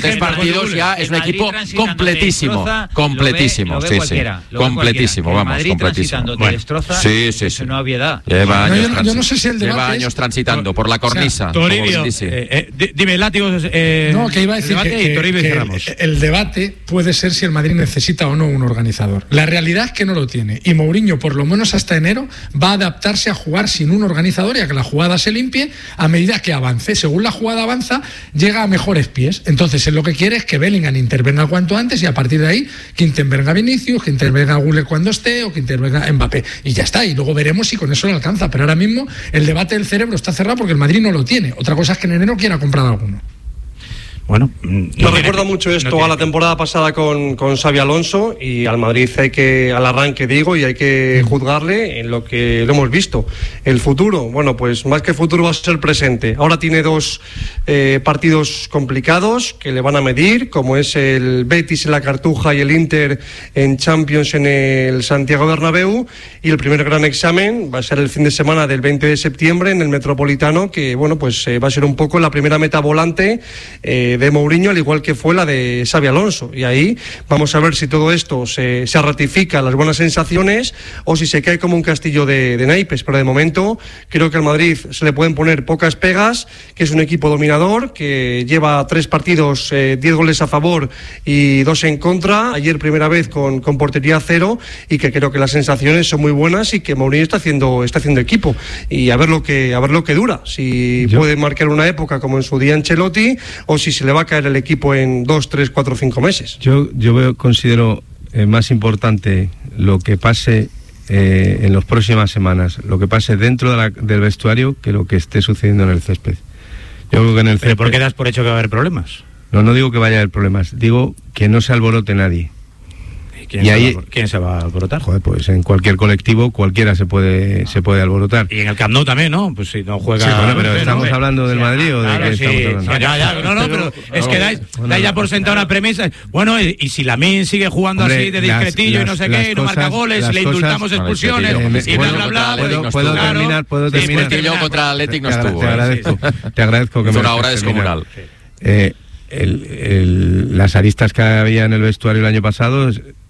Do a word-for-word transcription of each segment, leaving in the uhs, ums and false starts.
tres partidos ya es un equipo completísimo, completísimo, sí, sí, completísimo, vamos, completísimo. Bueno, sí, sí, sí. No obviedad. Lleva años, no, yo, yo no sé si el lleva debate años es, transitando por la cornisa. O sea, Toribio, eh, eh, dime, látigos. Eh, no, que iba a decir que, que, que el, el debate puede ser si el Madrid necesita o no un organizador. La realidad es que no lo tiene. Y Mourinho, por lo menos hasta enero, va a adaptarse a jugar sin un organizador y a que la jugada se limpie a medida que avance. Según la jugada avanza, llega a mejores pies. Entonces, él lo que quiere es que Bellingham intervenga cuanto antes y a partir de ahí que intervenga Vinicius, que intervenga Güler cuando esté o que intervenga Mbappé. Y ya está. Y luego veremos si con eso le alcanza. Pero ahora mismo el debate del cerebro está cerrado porque el Madrid no lo tiene. Otra cosa es que en enero quiera comprar alguno. Bueno, no me recuerda mucho esto no a la temporada pasada con, con Xabi Alonso, y al Madrid hay que, al arranque digo, y hay que juzgarle en lo que lo hemos visto. El futuro, bueno, pues más que futuro va a ser presente. Ahora tiene dos eh, partidos complicados que le van a medir, como es el Betis en la Cartuja y el Inter en Champions en el Santiago Bernabéu, y el primer gran examen va a ser el fin de semana del veinte de septiembre en el Metropolitano, que bueno, pues eh, va a ser un poco la primera meta volante eh, de Mourinho, al igual que fue la de Xabi Alonso, y ahí vamos a ver si todo esto se, se ratifica, las buenas sensaciones, o si se cae como un castillo de, de naipes. Pero de momento creo que al Madrid se le pueden poner pocas pegas, que es un equipo dominador, que lleva tres partidos, eh, diez goles a favor y dos en contra, ayer primera vez con, con portería cero, y que creo que las sensaciones son muy buenas y que Mourinho está haciendo, está haciendo equipo, y a ver lo que, a ver lo que dura, si Yo... puede marcar una época como en su día Ancelotti, o si se le va a caer el equipo en dos, tres, cuatro, cinco meses. Yo, yo veo, considero eh, más importante lo que pase eh, en las próximas semanas, lo que pase dentro de la, del vestuario, que lo que esté sucediendo en el césped. Yo creo que en el césped... ¿Pero por qué das por hecho que va a haber problemas? No, no digo que vaya a haber problemas, digo que no se alborote nadie. ¿Quién, y se ahí, va, ¿Quién se va a alborotar? Joder, pues en cualquier colectivo cualquiera se puede, ah. se puede alborotar. Y en el Camp Nou también, ¿no? Pues si no juega... Sí, bueno, pero ¿estamos no, hablando del Madrid o de claro, qué sí, estamos hablando? Ya, ya, no, no, pero es que dais, dais ya por sentar una premisa. Bueno, y, y si Lamine sigue jugando Hombre, así de discretillo las, y no sé qué, y no marca goles, le indultamos cosas, expulsiones, y bla, bla, bla... ¿Puedo, puedo claro, terminar? ¿Puedo terminar? Sí, yo contra el Atlético no estuvo. Te agradezco, te agradezco que me... Una hora descomunal. Eh, el, el, las aristas que había en el vestuario el año pasado...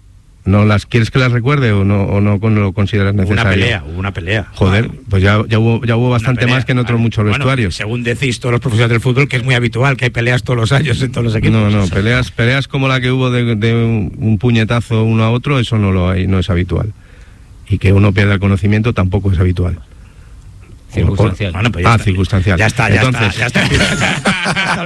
¿No las quieres que las recuerde o no, o no lo consideras necesario? Una pelea, hubo una pelea. Joder, pues ya, ya hubo, ya hubo bastante más que en otros muchos bueno, vestuarios. Según decís todos los profesionales del fútbol, que es muy habitual, que hay peleas todos los años en todos los equipos. No, no, peleas, peleas como la que hubo de, de un, un puñetazo uno a otro, eso no lo hay, no es habitual. Y que uno pierda el conocimiento tampoco es habitual. Circunstancial. Bueno, pues ya ah, está. circunstancial. Ya está, ya Entonces, está. Ya está.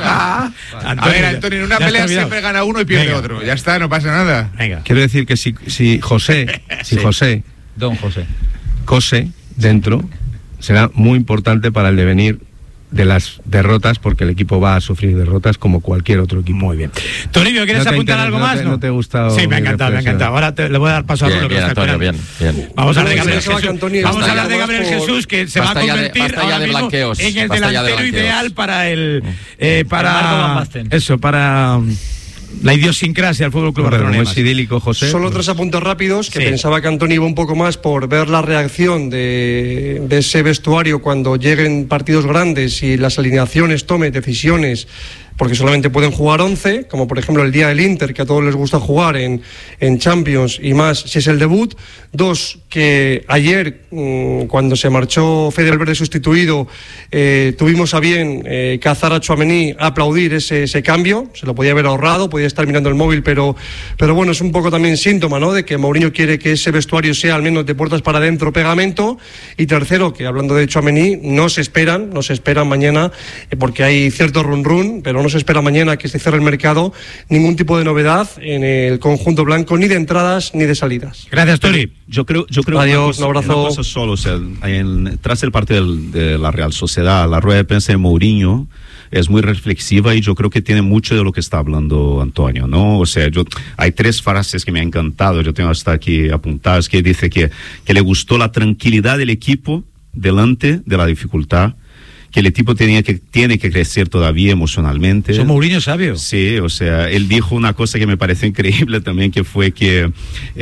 a ver, Antonio, en una pelea siempre gana uno y pierde Venga. otro. Ya está, no pasa nada. Venga. Quiero decir que si, si José, si sí. José, Don José, cose dentro, será muy importante para el devenir de las derrotas, porque el equipo va a sufrir derrotas como cualquier otro equipo. Muy bien. Toribio, ¿quieres ¿No apuntar algo no más? Te, ¿no? ¿No te ha gustado? Sí, me ha encantado, me ha encantado. Ahora te, le voy a dar paso a bien, lo que bien, está Antonio, bien, bien. Vamos a hablar de Gabriel Jesús. Antonio, Vamos a hablar de Gabriel por... Jesús, que se va a convertir de, ahora de mismo en el basta delantero de ideal para el... Eh, para eso, para... la idiosincrasia del Fútbol Club Barcelona. Como es idílico, José. Solo otros apuntes rápidos, que sí. pensaba que Antonio iba un poco más por ver la reacción de, de ese vestuario cuando lleguen partidos grandes y las alineaciones tomen decisiones, porque solamente pueden jugar once, como por ejemplo el día del Inter, que a todos les gusta jugar en, en Champions, y más si es el debut. Dos, que ayer, mmm, cuando se marchó Fede Valverde sustituido, eh, tuvimos a bien eh, cazar a Tchouaméni, aplaudir ese, ese cambio, se lo podía haber ahorrado, podía estar mirando el móvil, pero, pero bueno, es un poco también síntoma, ¿no?, de que Mourinho quiere que ese vestuario sea al menos de puertas para adentro pegamento. Y tercero, que hablando de Tchouaméni, no se esperan, no se esperan mañana, eh, porque hay cierto run run, pero no se espera mañana que se cierre el mercado, ningún tipo de novedad en el conjunto blanco, ni de entradas ni de salidas. Gracias, Tony. Yo creo, yo creo Adiós, una, cosa, un abrazo. una cosa solo, o sea, en, tras el partido del, de la Real Sociedad, la rueda de prensa de Mourinho es muy reflexiva y yo creo que tiene mucho de lo que está hablando Antonio, ¿no? O sea, yo, hay tres frases que me han encantado, yo tengo hasta aquí apuntadas, que dice que, que le gustó la tranquilidad del equipo delante de la dificultad, que el equipo tenía que, tiene que crecer todavía emocionalmente. ¿Son Mourinho sabio? Sí, o sea, él dijo una cosa que me pareció increíble también, que fue que,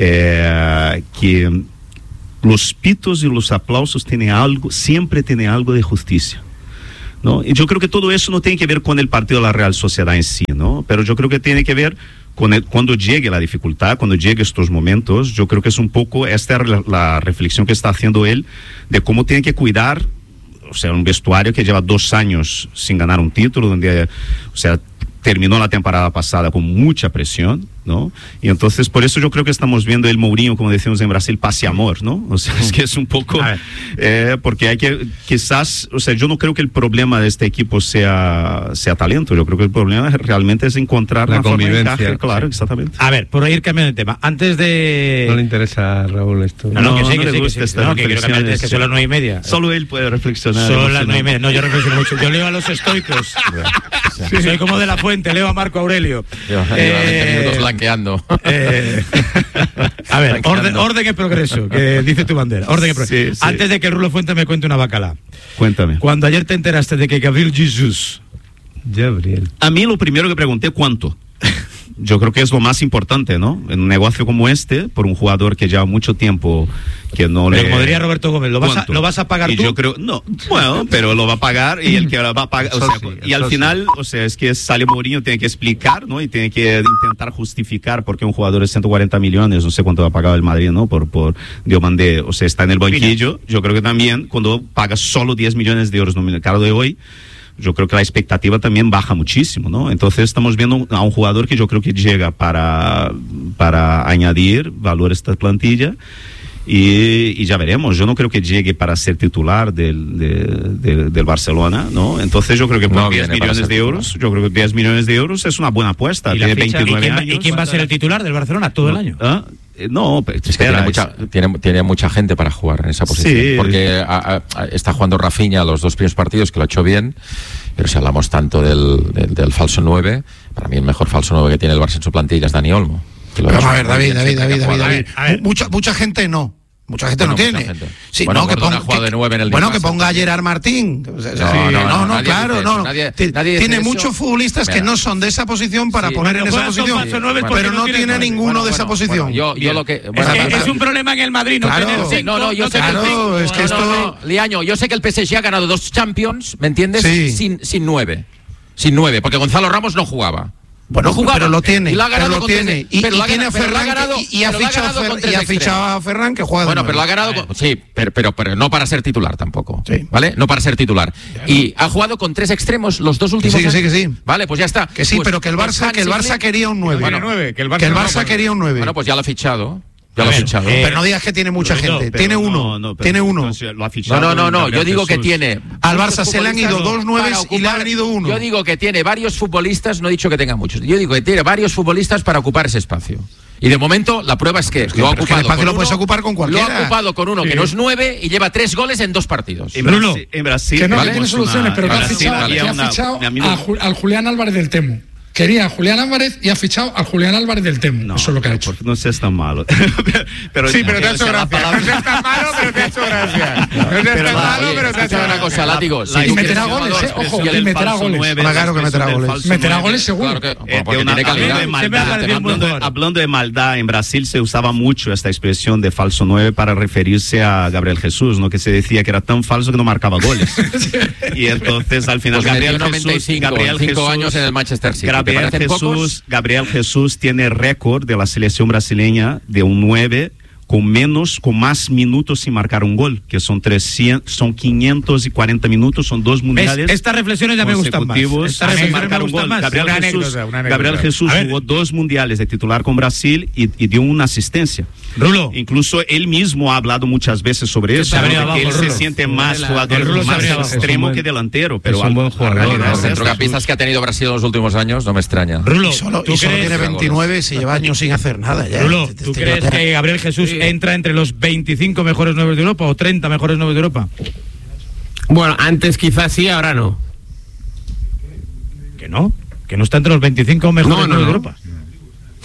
eh, que los pitos y los aplausos tienen algo, siempre tienen algo de justicia. ¿no? Y yo creo que todo eso no tiene que ver con el partido de la Real Sociedad en sí, ¿no? Pero yo creo que tiene que ver con el, cuando llegue la dificultad, cuando llegue estos momentos. Yo creo que es un poco esta la, la reflexión que está haciendo él de cómo tiene que cuidar, o sea, un vestuario que lleva dos años sin ganar un título, donde, o sea, terminó la temporada pasada con mucha presión, ¿no? Y entonces por eso yo creo que estamos viendo el Mourinho, como decimos en Brasil, pase amor, ¿no? O sea, es que es un poco eh, porque hay que quizás, o sea, yo no creo que el problema de este equipo sea sea talento, yo creo que el problema realmente es encontrar la una convivencia, forma de encaje, claro, sí. exactamente. A ver, por ir cambiando de tema, antes de... No le interesa a Raúl esto. No, no, que No, sí, no que le sí, que gusta sí. estas No, que quiero cambiar, es que son las nueve y media. Solo él puede reflexionar. Son las nueve y media. No, yo reflexiono mucho. Yo leo a los estoicos. Sí. Soy como de la Fuente, leo a Marco Aurelio. Lleva Eh, veinte minutos blanqueando. Eh, a ver, orden, orden y progreso, que dice tu bandera. Orden y progreso. Sí, sí. Antes de que el Rulo Fuente me cuente una bacala. Cuéntame. Cuando ayer te enteraste de que Gabriel Jesús... Gabriel. A mí lo primero que pregunté, ¿cuánto? Yo creo que es lo más importante, ¿no? En un negocio como este, por un jugador que lleva mucho tiempo que no Pero le... como diría Roberto Gómez, ¿lo vas, a, ¿Cuánto? ¿lo vas a pagar y tú? yo creo, no, bueno, pero lo va a pagar y el que lo va a pagar, o Eso sea, sí, y al eso final, o sea, es que sale Mourinho, tiene que explicar, ¿no? Y tiene que intentar justificar por qué un jugador de ciento cuarenta millones, no sé cuánto va a pagar el Madrid, ¿no? Por, por Diomandé, o sea, está en el banquillo. Yo creo que también cuando pagas solo diez millones de euros en el mercado de hoy, yo creo que la expectativa también baja muchísimo, ¿no? Entonces estamos viendo a un jugador que yo creo que llega para, para añadir valor a esta plantilla y, y ya veremos. Yo no creo que llegue para ser titular del, de, de, del Barcelona, ¿no? Entonces yo creo que por No diez viene para millones ser de euros, yo creo que diez millones de euros es una buena apuesta. ¿Y, la Tiene ficha? ¿Y, veintinueve quién, va- años. ¿Y quién va a ser el titular del Barcelona todo el año? ¿Ah? Eh, No, pero Es que espera, tiene, mucha, es- tiene, tiene mucha gente para jugar en esa posición. Sí. Porque a- a- está jugando Rafinha los dos primeros partidos, que lo ha hecho bien. Pero si hablamos tanto del, del, del falso nueve, para mí el mejor falso nueve que tiene el Barça en su plantilla es Dani Olmo. que lo ha Vamos hecho a ver, muy David, bien David, siempre David, que ha David, jugado. David. A ver, a ver. Mucha, mucha gente no. Mucha gente Bueno, no mucha tiene. gente. Sí, Bueno, no, que Gordon ponga, ha jugado que- de nueve en el bueno, que Newcastle. ponga a Gerard Martín. O sea, No, sí, no, no, no, no, nadie claro, dice no. eso, no. nadie- Ti- nadie dice Tiene eso. muchos futbolistas que Mira. no son de esa posición para Sí. poner Pero en esa juegan con posición. falso nueve Bueno, porque Pero no tienen tiene nueve. ninguno Bueno, de esa bueno, posición. bueno, yo, yo lo que, Es, bueno, que pero- es un problema en el Madrid, no Claro. tener Sí, cinco, no, no, yo sé Claro, que, el- es que no, esto- no, no, Liaño, yo sé que el P S G ha ganado dos Champions, ¿me entiendes? Sí. Sin, sin nueve. Sin nueve, porque Gonzalo Ramos no jugaba. Bueno, no jugaba, pero lo tiene. Y lo ha pero ganado lo con tiene. tres- Y, pero y lo ha tiene a ganado- pero lo ha Ferran ganado- y, y ha pero lo ha fichado, ganado a con Fer- tres y ha extremos. fichado a Ferran que juega de Bueno, nueve. pero lo ha ganado, con- sí, pero, pero, pero no para ser titular tampoco, Sí. ¿vale? No para ser titular. Y ha jugado con tres extremos los dos últimos sí, que sí, años. que sí. Vale, pues ya está. Que sí, Pues- pero que el pues Barça, que el Hansi Barça Flick- quería un nueve. Bueno, nueve, que el Barça, que el no, Barça bueno. quería un nueve. Bueno, pues ya lo ha fichado. Ya A lo ha ver, fichado. eh, Pero no digas que tiene mucha Pero no, gente. pero Tiene no, uno. no, pero tiene uno. entonces lo ha No, fichado no, no, no. Gabriel Yo digo que Jesús. tiene. Al muchos Barça se le han ido futbolistas dos nueves para y le han ocupar- ido uno. Yo digo que tiene varios futbolistas, no he dicho que tenga muchos. Yo digo que tiene varios futbolistas para ocupar ese espacio. Y de momento la prueba es que que- lo ha pero es que el ocupado. espacio con lo uno- puedes ocupar con Lo cualquiera. ha ocupado con uno Sí. que no es nueve y lleva tres goles en dos partidos. En Bruno. Brasil, en Brasil Que no, ¿vale? que tiene tenemos soluciones, una- pero que en ha Brasil fichado, había que ha una- fichado a mí no- a Ju- al Julián Álvarez del Temo. Quería a Julián Álvarez y ha fichado al Julián Álvarez del Temo. No, Eso es lo que ha hecho. por- no seas tan malo. pero, Sí, pero te ha o hecho sea, la gracia. palabra- No seas tan malo, pero te ha hecho gracia. No seas Pero tan la- malo, Oye, pero te ha hecho escucha una gracia. cosa, látigo. La Si tú Y meterá quieres goles, jugador, eh, ojo, expresión y del meterá falso goles. nueve, Hombre, claro que la meterá expresión del goles. falso Meterá nueve. goles seguro. Claro que- Eh, porque de una- tiene hablando, calidad. de Se me ha maldad, parecido un buen hablando, de, jugador. hablando de maldad, en Brasil se usaba mucho esta expresión de falso nueve para referirse a Gabriel Jesús, ¿no? Que se decía que era tan falso que no marcaba goles. Y entonces al final Pues metió Gabriel noventa y Jesús, cinco, Gabriel cinco Jesús, años en el Manchester City. ¿Te Gabriel parecen Jesús, pocos? Gabriel Jesús tiene récord de la selección brasileña de un nueve con menos, con más minutos sin marcar un gol, que son trescientos, son quinientos cuarenta minutos, son dos mundiales. ¿Ves? Estas reflexiones ya me gustan más. consecutivos Estas sin reflexiones marcar me un gustan gol. más. Gabriel Una Jesús, anécdota, una anécdota. Gabriel Jesús A ver. jugó dos mundiales de titular con Brasil y, y dio una asistencia. Rulo. Incluso él mismo ha hablado muchas veces sobre eso, se ha venido porque abajo, él Rulo. se siente más El jugador, Rulo se ha más venido abajo. extremo Es un buen- que delantero. Pero es un al- buen jugador. la realidad Los es Los esta. centrocampistas que ha tenido Brasil en los últimos años no me extraña. Rulo, Y solo, ¿tú y solo crees, tiene veintinueve y se lleva años sin hacer nada. Ya. Rulo, Este- ¿tú este crees ya- que Gabriel Jesús entra entre los veinticinco mejores nueve de Europa o treinta mejores nueve de Europa? Bueno, antes quizás sí, ahora no. Que no, que no está entre los veinticinco mejores No, no, nueve de no. Europa.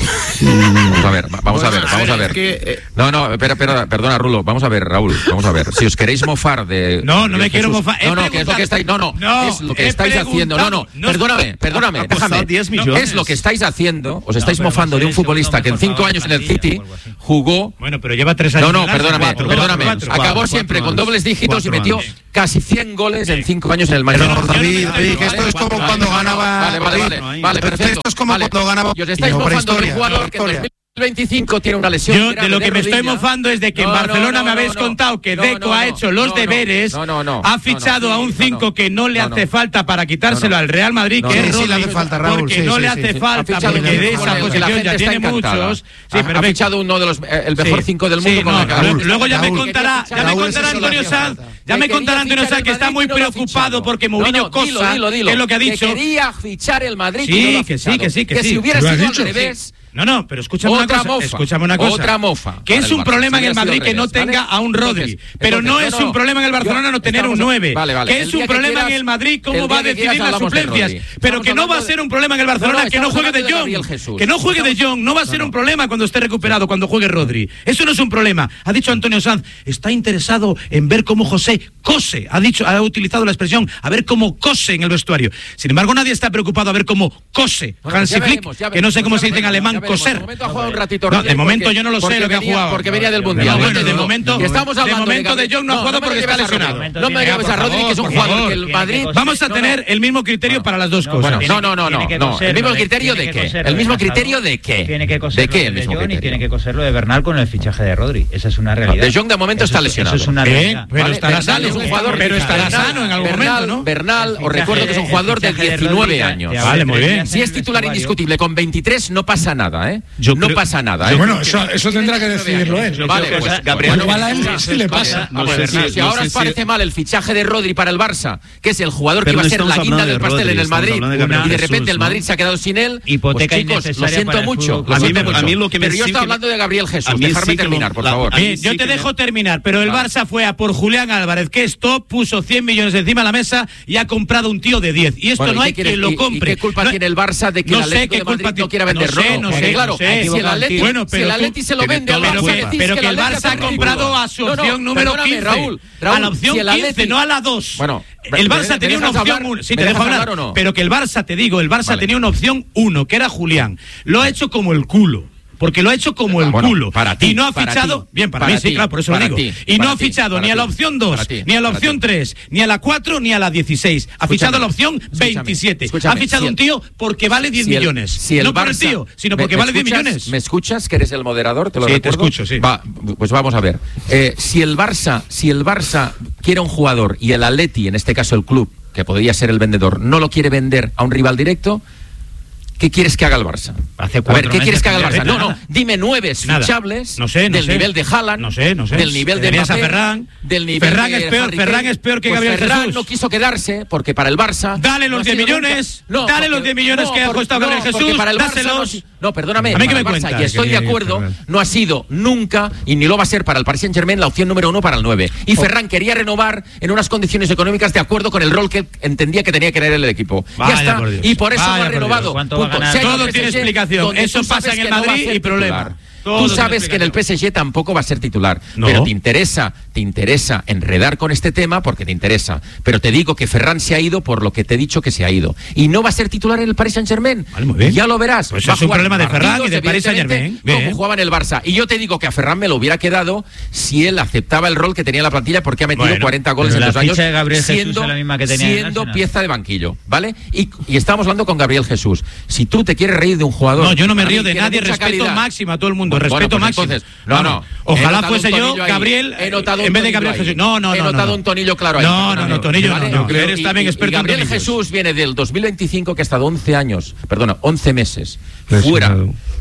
Vamos a ver, vamos a ver, vamos a ver. No, no, espera, espera, perdona, Rulo, vamos a ver, Raúl, vamos a ver. Si os queréis mofar de... No, no me quiero mofar. No, no, que es lo que estáis... No, no, es lo que estáis haciendo. No, no, perdóname, perdóname, déjame. Es lo que estáis haciendo, os estáis mofando de un futbolista que en cinco años en el City jugó... Bueno, pero lleva tres años... No, no, perdóname, perdóname. Acabó siempre con dobles dígitos y metió casi cien goles en cinco años en el Manchester. David, David, que esto es como cuando ganaba... Vale, vale, vale, vale, perfecto. Esto es como cuando ganaba... Y os estáis mofando de un jugador que en dos mil veinticinco tiene una lesión. Yo de lo que me estoy mofando es de que en Barcelona me habéis contado que Deco ha hecho los deberes, ha fichado a un cinco que no le hace falta para quitárselo al Real Madrid, que es Rodri, porque no le hace falta, porque de esa posición ya tiene muchos. Ha fichado uno de los el mejor cinco del mundo. Luego ya me contará, ya me contará Antonio Sanz, ya me contará Antonio Sanz que está muy preocupado porque Mourinho cosa, que es lo que ha dicho. Que quería fichar el Madrid. Sí, que sí, que sí, que sí. Que si hubiera sido al revés. No, no, pero escúchame una cosa, mofa, escúchame una cosa. Otra mofa. Que es un problema en el Madrid que no tenga a un Rodri, pero no es un problema en el Barcelona no tener un nueve. Vale, vale. Que es un problema en el Madrid cómo va a decidir las suplencias, pero que no va a ser un problema en el Barcelona que no juegue de Jong. Que no juegue de Jong, no va a ser un problema cuando esté recuperado, cuando juegue Rodri. Eso no es un problema. Ha dicho Antonio Sanz, está interesado en ver cómo José cose, ha dicho, ha utilizado la expresión, a ver cómo cose en el vestuario. Sin embargo, nadie está preocupado a ver cómo cose Hansi Flick, que no sé cómo se dice en alemán, coser. Un ratito, no, de momento yo no lo sé lo que ha jugado. Porque venía del Mundial. No, bueno, de momento, estamos hablando de momento de Jong no ha jugado porque está lesionado. No me digas a Rodri, que es un jugador que el Madrid... Vamos a tener el mismo criterio para las dos cosas. No, no, no, no. ¿El mismo criterio de qué? ¿El mismo criterio de qué? Tiene que coserlo de Jong y tiene que coserlo de Bernal con el fichaje de Rodri. Esa es una realidad. De Jong de momento está lesionado. Eso es una realidad. Pero estará sano, es un jugador, pero estará sano en algún momento, ¿no? Bernal, os recuerdo que es un jugador de diecinueve años. Vale, muy bien. Si es titular indiscutible con veintitrés no pasa nada, ¿eh? No pasa nada. Bueno, eso, eso tendrá que decidirlo él. Vale, pues Gabriel, bueno, a él sí le pasa. No sé si, si ahora os parece mal el fichaje de Rodri para el Barça, que es el jugador que iba a ser la guinda del pastel en el Madrid, y de repente el Madrid se ha quedado sin él, hipoteca pues chicos, lo siento mucho, lo siento mucho. Pero yo estoy hablando de Gabriel Jesús, dejarme terminar, por favor. Yo te dejo terminar, pero el Barça fue a por Julián Álvarez, que es top, puso cien millones encima de la mesa y ha comprado un tío de diez. Y esto no hay quien lo compre. ¿Qué culpa tiene el Barça de que el Atlético de Madrid no quiera venderlo? No sé, claro, si el Atleti se lo vende, pero que, pero que el Barça ha comprado a su opción no, no, número quince, Raúl, Raúl, a la opción si quince, Atleti, no a la dos. Bueno, el Barça tenía una opción uno, sí, te dejo hablar, hablar no? Pero que el Barça, te digo, el Barça vale. tenía una opción uno, que era Julián. Lo ha hecho como el culo. Porque lo ha hecho como el bueno, culo. Para ti, y no ha fichado. Ti, bien, para, para mí, ti, sí, claro, por eso lo digo. Ti, y no ha ti, fichado ni a la opción dos, ti, ni a la opción tres, ni a la cuatro, ni a la dieciséis. Ha escúchame, fichado la opción veintisiete. Escúchame, ha fichado si un tío porque vale diez si millones. Si el no Barça, por el tío, sino porque me, vale me diez millones. ¿Me escuchas? Que eres el moderador, te lo sí, recuerdo. te escucho, sí. Va, pues vamos a ver. Eh, si el Barça, si el Barça quiere un jugador y el Atleti, en este caso el club, que podría ser el vendedor, no lo quiere vender a un rival directo, ¿qué quieres que haga el Barça? Hace a ver, ¿qué quieres que haga el Barça? No, nada. no, dime nueve fichables no sé, no del sé. nivel de Haaland, no sé, no sé. del nivel de Mbappé, Ferran, del nivel Ferran de es peor, Harry Ferran Kane. es peor que pues Gabriel Ferran Jesús. no quiso quedarse porque para el Barça dale los no diez millones, no, dale porque, los diez millones no, que ha costado no, Gabriel Jesús, para el Barça dáselos. No, no, perdóname, a mí que para me el Barça, cuentas, y estoy de acuerdo, no ha sido nunca y ni lo va a ser para el Paris Saint-Germain la opción número uno para el nueve. Y oh. Ferran quería renovar en unas condiciones económicas de acuerdo con el rol que entendía que tenía que tener el equipo. Vaya ya está, por y por eso Vaya lo ha renovado. Todo tiene explicación. Eso pasa en el Madrid y problema. Tú sabes que en el P S G tampoco va a ser titular, no. pero te interesa, te interesa enredar con este tema porque te interesa. Pero te digo que Ferran se ha ido por lo que te he dicho que se ha ido. Y no va a ser titular en el Paris Saint-Germain. Vale, ya lo verás. Pues es un problema de Ferran y de Paris Saint-Germain. Como jugaba en el Barça. Y yo te digo que a Ferran me lo hubiera quedado si él aceptaba el rol que tenía en la plantilla porque ha metido bueno, cuarenta goles en dos años siendo, la misma que tenía siendo pieza de banquillo. ¿Vale? Y, y estamos hablando con Gabriel Jesús. Si tú te quieres reír de un jugador... No, yo no me río de nadie. Respeto máximo a todo el mundo. Respeto máximo. No, no. Ojalá fuese yo, Gabriel, en vez de Gabriel Jesús. No, no, no. He notado no, un tonillo claro ahí. No, no, no, tonillo ¿vale? no. no. Eres también experto en Gabriel Jesús viene del dos mil veinticinco, que ha estado once años, perdona, once meses fuera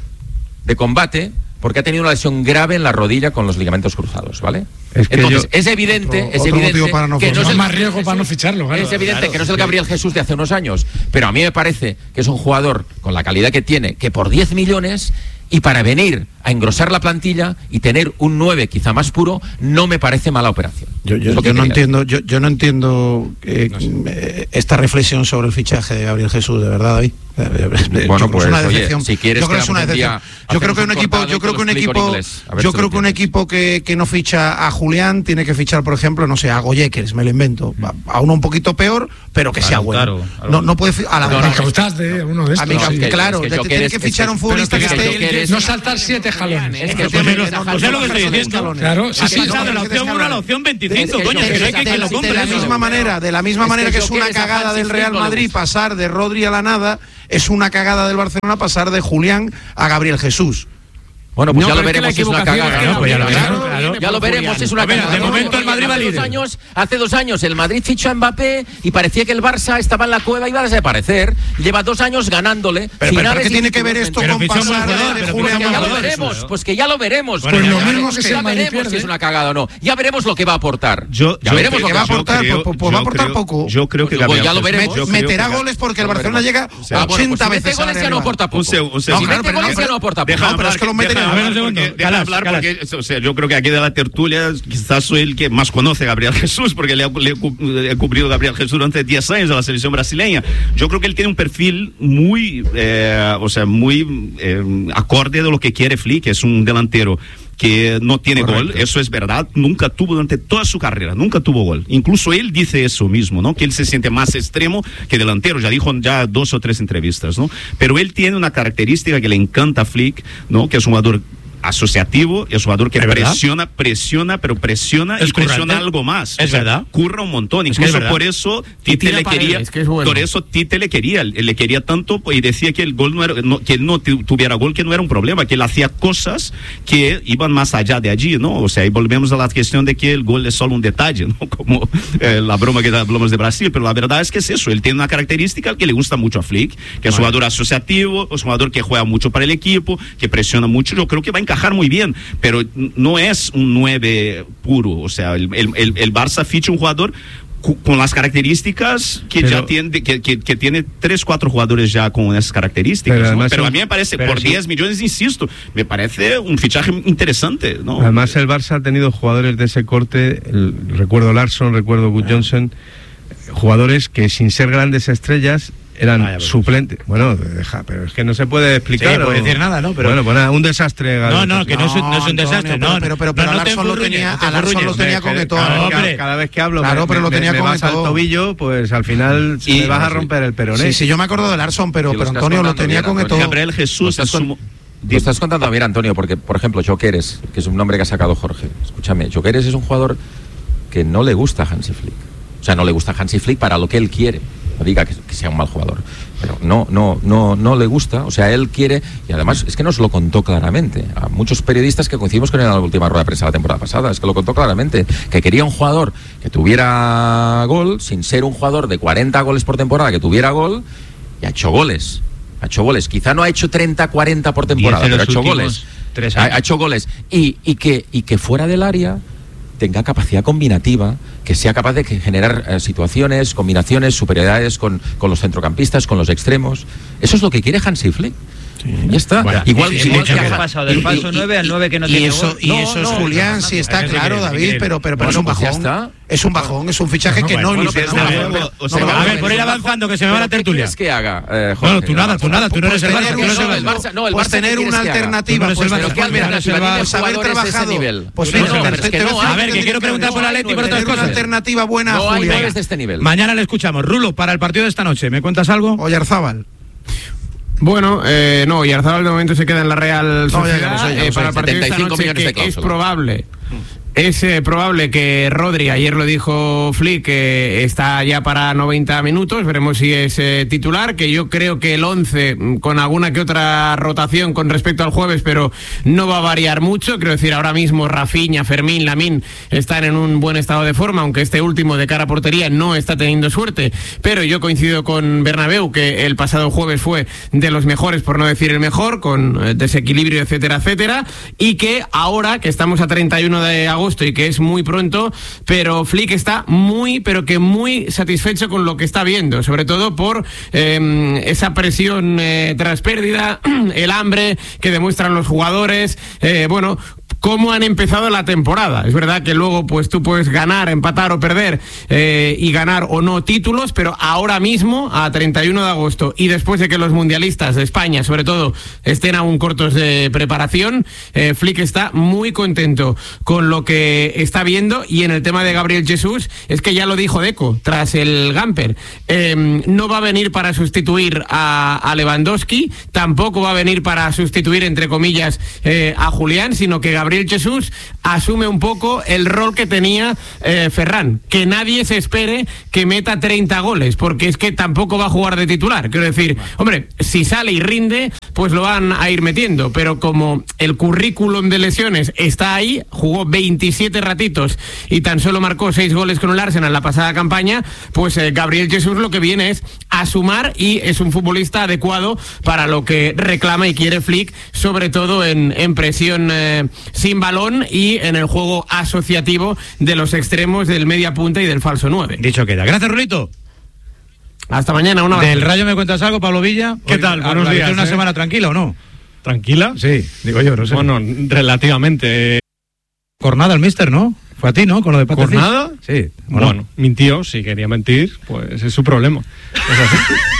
de combate porque ha tenido una lesión grave en la rodilla con los ligamentos cruzados, ¿vale? Es que Entonces, yo, es evidente, otro, es evidente para no que no es el más riesgo para no ficharlo, claro. Es evidente claro, que no es el Gabriel Jesús de hace unos años, pero a mí me parece que es un jugador con la calidad que tiene, que por diez millones y para venir a engrosar la plantilla y tener un nueve quizá más puro, no me parece mala operación. Yo, yo, yo no entiendo, yo, yo no entiendo eh, no sé. esta reflexión sobre el fichaje de Gabriel Jesús, de verdad, David. Bueno, pues una decepción. Oye, si quieres yo creo que es una decepción. Yo creo que un equipo, yo creo que un equipo, yo creo que un equipo que, que no ficha a Julián tiene que fichar, por ejemplo, no sé, a Goyekers, me lo invento, a uno un poquito peor, pero que sea bueno. No, no puede a la verdad. de uno de estos. A mí, claro, tiene que fichar a un futbolista que esté, no saltar siete jalones. Es que es lo que estoy diciendo. Claro, sí, sí, de la opción uno a la opción veinticinco, coño, que no hay que lo compre. De la misma manera, de la misma manera que es una cagada del Real Madrid pasar de Rodri a la nada, es una cagada del Barcelona pasar de Julián a Gabriel Jesús. Bueno, pues no, ya lo veremos si es una cagada. No, pues ya lo veremos, claro, ya lo veremos si es una cagada. De momento el Madrid va hace, dos años, hace dos años el Madrid fichó a Mbappé y parecía que el Barça estaba en la cueva y iba a desaparecer. Lleva dos años ganándole. Pero, pero ¿qué tiene que ver esto pero con pasar de, de Julián? Ya lo veremos, pues que ya lo veremos. Pues lo mismo que ya veremos si es una cagada o no. Ya veremos lo que va a aportar. Yo, ya veremos lo que va a aportar. Pues va a aportar poco. Yo creo que ya lo veremos. Meterá goles porque el Barcelona llega ochenta veces. Si mete goles ya no aporta poco. Si mete goles ya no aporta poco. No, pero es que lo meten en Calas, hablar Calas. Porque, o sea, yo creo que aquí de la tertulia quizás soy el que más conoce a Gabriel Jesús, porque le, le, le he cubrido a Gabriel Jesús durante diez años de la selección brasileña. Yo creo que él tiene un perfil muy, eh, o sea, muy eh, acorde de lo que quiere Flick, que es un delantero que no tiene Correcto. Gol, eso es verdad, nunca tuvo durante toda su carrera, nunca tuvo gol. Incluso él dice eso mismo, ¿no? Que él se siente más extremo que delantero, ya dijo ya dos o tres entrevistas, ¿no? Pero él tiene una característica que le encanta a Flick, ¿no? Que es un jugador asociativo, es un jugador que presiona, presiona, pero presiona y presiona algo más. Es o sea, verdad. Curra un montón. Es Incluso es por eso Tite le quería, es que es bueno. Por eso Tite le quería, le quería tanto y decía que el gol no era, no, que él no tuviera gol, que no era un problema, que él hacía cosas que iban más allá de allí, ¿no? O sea, y volvemos a la cuestión de que el gol es solo un detalle, ¿no? Como eh, la broma que hablamos de Brasil, pero la verdad es que es eso. Él tiene una característica que le gusta mucho a Flick, que es un jugador asociativo, es un jugador que juega mucho para el equipo, que presiona mucho. Yo creo que va a encajar muy bien, pero no es un nueve puro. O sea, el, el, el Barça ficha un jugador con las características que pero, ya tiene, que, que, que tiene tres, cuatro jugadores ya con esas características, pero, ¿no? Pero a mí me parece, por sí. diez millones, insisto, me parece un fichaje interesante, ¿no? Además el Barça ha tenido jugadores de ese corte, el, recuerdo Larsson, recuerdo Good Johnson, jugadores que sin ser grandes estrellas eran ah, suplentes. Bueno, deja, pero es que no se puede explicar. Sí, no puede decir nada, ¿no? Pero bueno, pues nada, un desastre. No, no, que no, no, es, no es un desastre, no. Pero, pero, pero, pero no, no lo tenía, a Larsson lo tenía con todo. Cada, cada, cada vez que hablo, claro, me, pero lo tenía me, con me vas al tobillo, pues al final y, me vas a romper el peroné. Sí, sí, yo me acuerdo de Larsson, pero, pero Antonio lo tenía con todo. Gabriel Jesús es un... Lo estás contando bien, Antonio, porque, por ejemplo, Jokeres, que es un nombre que ha sacado Jorge. Escúchame, Jokeres es un jugador que no le gusta a Hansi Flick. O sea, no le gusta a Hansi Flick para lo que él quiere. No diga que, que sea un mal jugador, pero no, no, no, no le gusta. O sea, él quiere, y además es que nos lo contó claramente a muchos periodistas que coincidimos con él en la última rueda de prensa la temporada pasada. Es que lo contó claramente, que quería un jugador que tuviera gol, sin ser un jugador de cuarenta goles por temporada, que tuviera gol, y ha hecho goles. Ha hecho goles. Quizá no ha hecho treinta, cuarenta por temporada, pero ha hecho goles. Ha, ha hecho goles. Y, y, que, y que fuera del área tenga capacidad combinativa, que sea capaz de generar eh, situaciones, combinaciones, superioridades con, con los centrocampistas, con los extremos. Eso es lo que quiere Hansi Flick. Sí. Ya está. Bueno, igual sí, que ha pasado del falso nueve al nueve que no tiene eso, gol. Y eso no, es Julián, no, sí está claro, que David, pero, pero, pero bueno, es un bajón. Pues es un bajón, es un fichaje no, que no ilusiona. A ver, por ir avanzando, que se me va la tertulia. ¿Qué que haga? Eh, Jorge, no, tú nada, tú nada, tú no eres el Barça. No, el Barça tener una alternativa. Pues haber trabajado. Pues a ver, que quiero preguntar por Atleti por otras cosas. Una alternativa buena a Julián. De este nivel. Mañana le escuchamos. Rulo, para el partido de esta noche, ¿me cuentas algo? Oyarzábal. Bueno, eh, no, Oyarzábal de momento se queda en la Real Sociedad. No, ya, ya, ya, eh, para el partido de esta noche, que es probable. Es eh, probable que Rodri, ayer lo dijo Flick, que eh, está ya para noventa minutos, veremos si es eh, titular, que yo creo que el once, con alguna que otra rotación con respecto al jueves, pero no va a variar mucho. Quiero decir, ahora mismo Rafinha, Fermín, Lamine están en un buen estado de forma, aunque este último de cara a portería no está teniendo suerte, pero yo coincido con Bernabéu, que el pasado jueves fue de los mejores, por no decir el mejor, con eh, desequilibrio, etcétera, etcétera, y que ahora, que estamos a treinta y uno de agosto, y que es muy pronto, pero Flick está muy, pero que muy satisfecho con lo que está viendo, sobre todo por eh, esa presión eh, tras pérdida, el hambre que demuestran los jugadores, eh, bueno, cómo han empezado la temporada. Es verdad que luego pues tú puedes ganar, empatar o perder eh, y ganar o no títulos, pero ahora mismo, a treinta y uno de agosto, y después de que los mundialistas de España, sobre todo, estén aún cortos de preparación, eh, Flick está muy contento con lo que está viendo. Y en el tema de Gabriel Jesús, es que ya lo dijo Deco tras el Gamper, eh, no va a venir para sustituir a, a Lewandowski, tampoco va a venir para sustituir, entre comillas, eh, a Julián, sino que Gabriel Jesús asume un poco el rol que tenía eh, Ferran, que nadie se espere que meta treinta goles, porque es que tampoco va a jugar de titular. Quiero decir, hombre, si sale y rinde, pues lo van a ir metiendo, pero como el currículum de lesiones está ahí, jugó veintisiete ratitos y tan solo marcó seis goles con el Arsenal la pasada campaña, pues eh, Gabriel Jesús lo que viene es a sumar, y es un futbolista adecuado para lo que reclama y quiere Flick, sobre todo en, en presión eh, sin balón y en el juego asociativo de los extremos, del media punta y del falso nueve. Dicho queda. Gracias, Rulito. Hasta mañana, una vez. ¿Del Rayo me cuentas algo, Pablo Villa? ¿Qué Hoy, tal? Buenos días. ¿Una ¿eh? semana tranquila o no? ¿Tranquila? Sí, digo yo, no sé. Bueno, relativamente. Cornada el míster, ¿no? Fue a ti, ¿no? Con lo de Patrick. ¿Cornada? Sí. Bueno, no? mintió, si quería mentir, pues es su problema. Es así.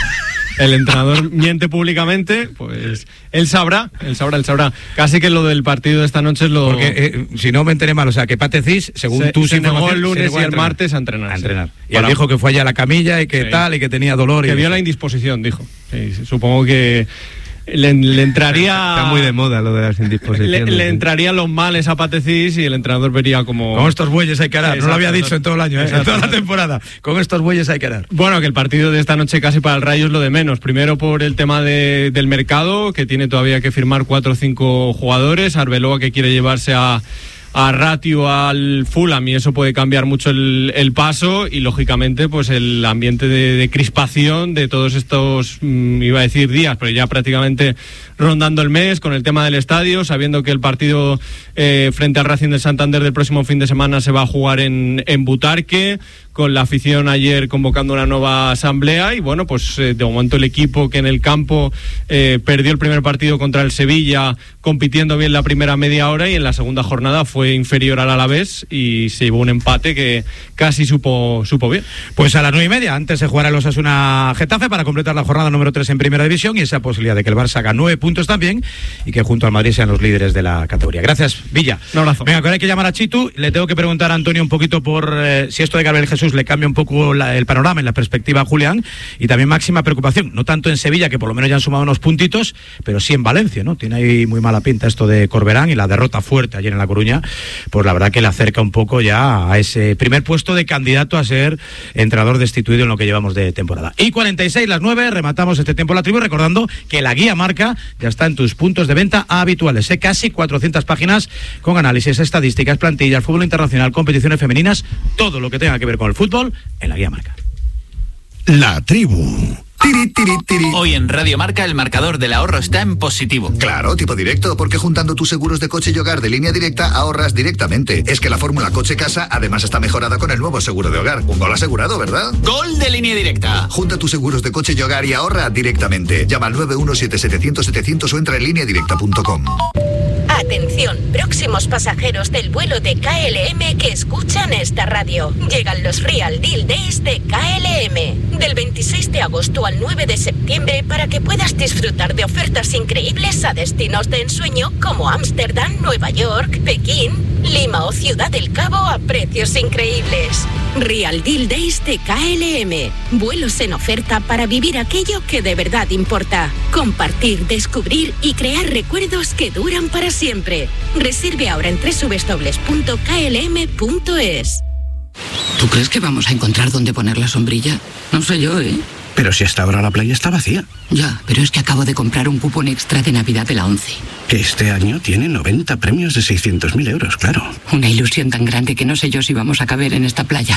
El entrenador miente públicamente, pues él sabrá, él sabrá, él sabrá. Casi que lo del partido de esta noche es lo... Porque, eh, si no me enteré mal, o sea, que Patecís, según se, tú... Se negó el lunes y el martes a entrenar. A entrenar. Sí. Y él dijo que fue allá a la camilla y que sí. tal, y que tenía dolor. Que y vio la indisposición, dijo. Sí, sí, supongo que... Le, le entraría... Está muy de moda lo de las indisposiciones. Le, le entrarían los males a Patecís y el entrenador vería como... Con estos bueyes hay que arar. Exacto, no lo había dicho en todo el año, ¿eh? En toda la temporada. Con estos bueyes hay que arar. Bueno, que el partido de esta noche casi para el Rayo es lo de menos. Primero por el tema de, del mercado, que tiene todavía que firmar cuatro o cinco jugadores. Arbeloa, que quiere llevarse a... a Ratio, al Fulham, y eso puede cambiar mucho el, el paso, y lógicamente pues el ambiente de, de crispación de todos estos, mmm, iba a decir días, pero ya prácticamente rondando el mes, con el tema del estadio, sabiendo que el partido eh, frente al Racing de Santander del próximo fin de semana se va a jugar en, en Butarque, con la afición ayer convocando una nueva asamblea. Y bueno, pues eh, de momento el equipo, que en el campo eh, perdió el primer partido contra el Sevilla, compitiendo bien la primera media hora, y en la segunda jornada fue inferior al Alavés y se llevó un empate que casi supo, supo bien. Pues a las nueve y media, antes se jugará el Osasuna Getafe para completar la jornada número tres en Primera División, y esa posibilidad de que el Barça haga nueve puntos también y que junto al Madrid sean los líderes de la categoría. Gracias, Villa. Un abrazo. Venga, ahora hay que llamar a Chitu. Le tengo que preguntar a Antonio un poquito por eh, si esto de Gabriel Jesús le cambia un poco la, el panorama en la perspectiva a Julián, y también máxima preocupación, no tanto en Sevilla, que por lo menos ya han sumado unos puntitos, pero sí en Valencia, ¿no? Tiene ahí muy mala pinta esto de Corberán, y la derrota fuerte ayer en La Coruña, pues la verdad que le acerca un poco ya a ese primer puesto de candidato a ser entrenador destituido en lo que llevamos de temporada. Y cuarenta y seis, las nueve, rematamos este tiempo la tribu, recordando que la guía Marca ya está en tus puntos de venta habituales, ¿eh? Casi cuatrocientas páginas con análisis, estadísticas, plantillas, fútbol internacional, competiciones femeninas, todo lo que tenga que ver con el fútbol en la guía Marca. La tribu. Tiri, tiri, tiri. Hoy en Radio Marca el marcador del ahorro está en positivo. Claro, tipo directo, porque juntando tus seguros de coche y hogar de Línea Directa ahorras directamente. Es que la fórmula coche-casa además está mejorada con el nuevo seguro de hogar. Un gol asegurado, ¿verdad? ¡Gol de Línea Directa! Junta tus seguros de coche y hogar y ahorra directamente. Llama al nueve uno siete siete cero cero siete cero cero o entra en línea directa punto com. Atención, próximos pasajeros del vuelo de K L M que escuchan esta radio. Llegan los Real Deal Days de K L M. Del veintiséis de agosto al nueve de septiembre, para que puedas disfrutar de ofertas increíbles a destinos de ensueño como Ámsterdam, Nueva York, Pekín, Lima o Ciudad del Cabo a precios increíbles. Real Deal Days de K L M. Vuelos en oferta para vivir aquello que de verdad importa. Compartir, descubrir y crear recuerdos que duran para siempre. Reserve ahora en doble u doble u doble u punto k l m punto es. ¿Tú crees que vamos a encontrar dónde poner la sombrilla? No sé yo, ¿eh? Pero si hasta ahora la playa está vacía. Ya, pero es que acabo de comprar un cupón extra de Navidad de la ONCE. Que este año tiene noventa premios de seiscientos mil euros, claro. Una ilusión tan grande que no sé yo si vamos a caber en esta playa.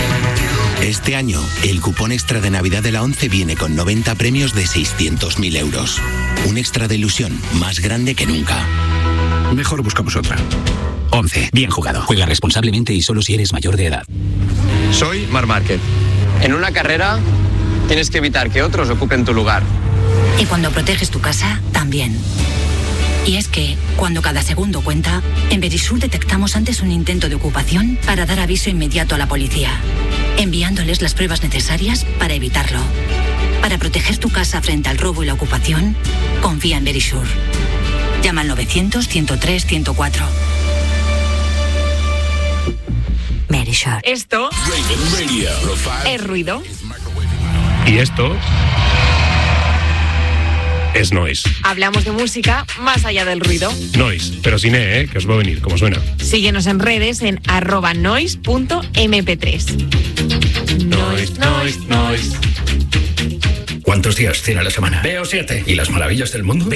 Este año, el cupón extra de Navidad de la ONCE viene con noventa premios de seiscientos mil euros. Un extra de ilusión más grande que nunca. Mejor buscamos otra. ONCE, bien jugado. Juega responsablemente y solo si eres mayor de edad. Soy Marc Márquez. En una carrera tienes que evitar que otros ocupen tu lugar. Y cuando proteges tu casa, también. Y es que, cuando cada segundo cuenta, en Verisur detectamos antes un intento de ocupación para dar aviso inmediato a la policía, enviándoles las pruebas necesarias para evitarlo. Para proteger tu casa frente al robo y la ocupación, confía en Verisur. Llama al novecientos, ciento tres, ciento cuatro. Verisur. Esto es ruido. Y esto es noise. Hablamos de música más allá del ruido. Noise, pero sin E, ¿eh? Que os va a venir, como suena. Síguenos en redes en arroba noise punto eme pe tres. Noise, noise, noise. ¿Cuántos días tiene la semana? Veo siete. ¿Y las maravillas del mundo?